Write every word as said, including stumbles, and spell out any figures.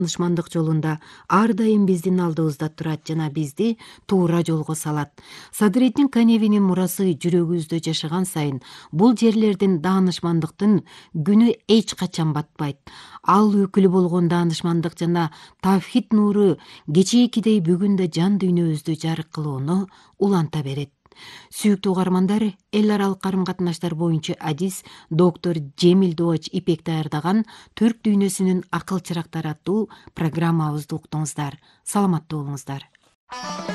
Данышмандык жолунда ар дайым биздин алдыбызда турат жана бизди туура жолго салат. Садыретдин Каневинин мурасы жүрөгүбүздө жашаган сайын бул жерлердин даанышмандыктын күнү эч качан батпайт. Ал өкүлү болгон даанышмандык жана тавхид нуру кечээкидей бүгүн да жан дүйнөбүздү жарык кылууну уланта берет. Сүйүктүү угармандар, эл аралык карым катнаштар боюнча адис доктор Жемил Дооч Ипек даярдаган Түрк дүйнөсүнүн акыл чырактары аттуу программабызды уктуңуздар. Саламаттуу болуңуздар.